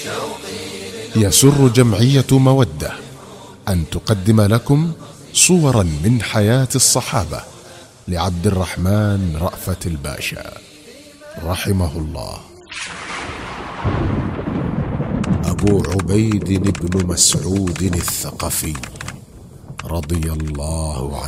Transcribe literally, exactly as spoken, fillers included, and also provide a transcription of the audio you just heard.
يسر جمعية مودة أن تقدم لكم صورا من حياة الصحابة لعبد الرحمن رأفت الباشا رحمه الله. أبو عبيد بن مسعود الثقفي رضي الله عنه.